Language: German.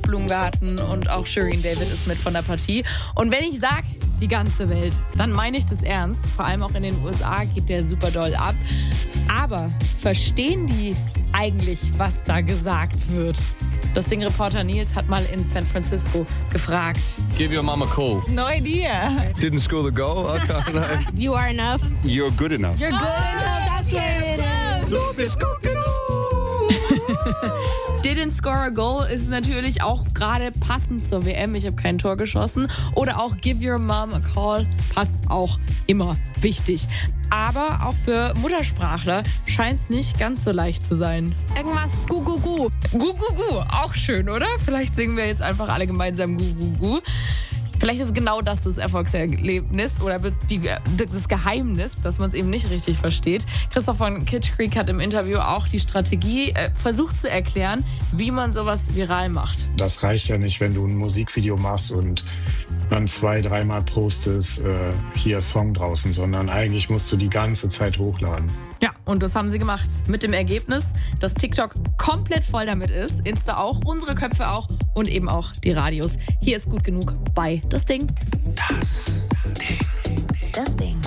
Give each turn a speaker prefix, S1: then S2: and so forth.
S1: Blumengarten und auch Shireen David ist mit von der Partie. Und wenn ich sage, die ganze Welt, dann meine ich das ernst. Vor allem auch in den USA geht der super doll ab. Aber verstehen die eigentlich, was da gesagt wird? Das Ding-Reporter Nils hat mal in San Francisco gefragt.
S2: Give your mom a call.
S3: No idea.
S4: Didn't score the goal? Okay, no.
S5: You are enough.
S4: You're good enough.
S5: You're good enough. That's what it is.
S4: Du bist gut genug.
S1: Didn't score a goal ist natürlich auch gerade passend zur WM. Ich habe kein Tor geschossen. Oder auch give your mom a call passt auch immer wichtig. Aber auch für Muttersprachler scheint es nicht ganz so leicht zu sein.
S5: Irgendwas gu gu gu.
S1: Gu gu gu, auch schön, oder? Vielleicht singen wir jetzt einfach alle gemeinsam gu gu gu. Vielleicht ist genau das Erfolgserlebnis oder das Geheimnis, dass man es eben nicht richtig versteht. Christoph von Kitsch Creek hat im Interview auch die Strategie versucht zu erklären, wie man sowas viral macht.
S6: Das reicht ja nicht, wenn du ein Musikvideo machst und dann 2-3 Mal postest, hier Song draußen, sondern eigentlich musst du die ganze Zeit hochladen.
S1: Ja, und das haben sie gemacht. Mit dem Ergebnis, dass TikTok komplett voll damit ist, Insta auch, unsere Köpfe auch und eben auch die Radios. Hier ist gut genug bei Das Ding.
S4: Das Ding.
S5: Das Ding.